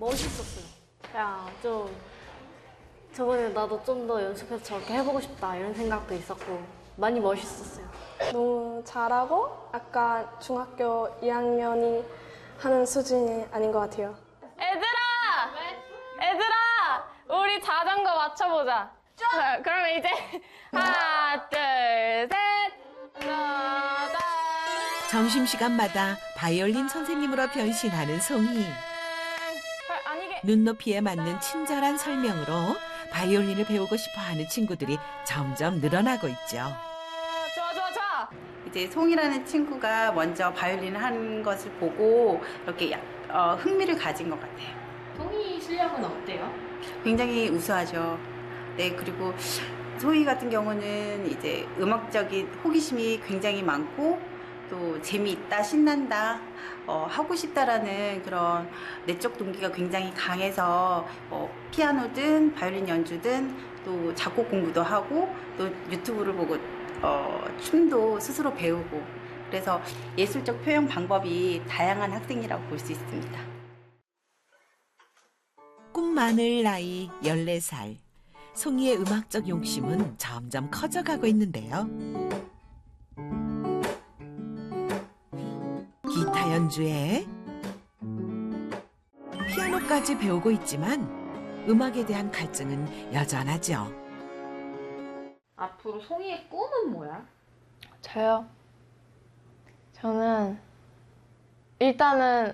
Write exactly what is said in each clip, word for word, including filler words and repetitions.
멋있었어요. 그냥 좀 저번에 나도 좀 더 연습해서 저렇게 해보고 싶다 이런 생각도 있었고 많이 멋있었어요. 너무 잘하고 약간 중학교 이 학년이 하는 수준이 아닌 것 같아요. 얘들아! 얘들아! 우리 자전거 맞춰보자. 자, 그러면 이제 하나, 둘, 셋! 하나, 점심시간마다 바이올린 선생님으로 변신하는 송이. 아니, 이게 눈높이에 맞는 친절한 설명으로 바이올린을 배우고 싶어하는 친구들이 점점 늘어나고 있죠. 좋아, 좋아, 좋아! 이제 송이라는 친구가 먼저 바이올린을 하는 것을 보고 이렇게 약- 어, 흥미를 가진 것 같아요. 송이 실력은 어때요? 굉장히 우수하죠. 네, 그리고 소희 같은 경우는 이제 음악적인 호기심이 굉장히 많고 또 재미있다, 신난다, 어, 하고 싶다라는 그런 내적 동기가 굉장히 강해서 어, 피아노든 바이올린 연주든 또 작곡 공부도 하고 또 유튜브를 보고 어, 춤도 스스로 배우고 그래서 예술적 표현 방법이 다양한 학생이라고 볼 수 있습니다. 꿈 많을 나이 열네 살. 송이의 음악적 욕심은 점점 커져가고 있는데요. 기타 연주에 피아노까지 배우고 있지만 음악에 대한 갈증은 여전하죠. 앞으로 송이의 꿈은 뭐야? 저요? 저는 일단은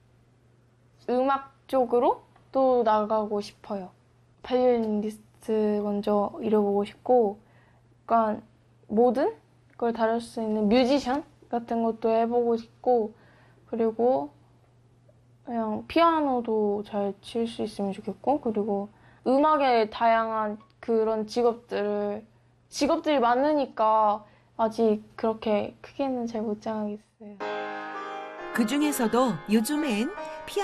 음악 쪽으로 또 나가고 싶어요. 바이올리니스트 먼저 이뤄보고 싶고 약간 모든 걸 다룰 수 있는 뮤지션 같은 것도 해보고 싶고 그리고 그냥 피아노도 잘 칠 수 있으면 좋겠고 그리고 음악의 다양한 그런 직업들을 직업들이 많으니까 아직 그렇게 크게는 잘 못 정하겠어요. 그 중에서도 요즘엔